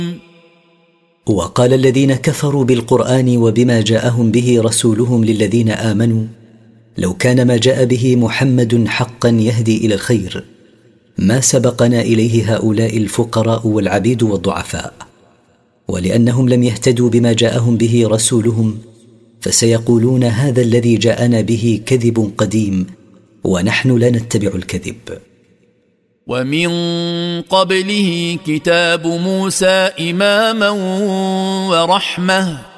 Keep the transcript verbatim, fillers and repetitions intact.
وقال الذين كفروا بالقرآن وبما جاءهم به رسولهم للذين آمنوا لو كان ما جاء به محمد حقا يهدي إلى الخير ما سبقنا إليه هؤلاء الفقراء والعبيد والضعفاء، ولأنهم لم يهتدوا بما جاءهم به رسولهم فسيقولون هذا الذي جاءنا به كذب قديم ونحن لا نتبع الكذب. ومن قبله كتاب موسى إماما ورحمة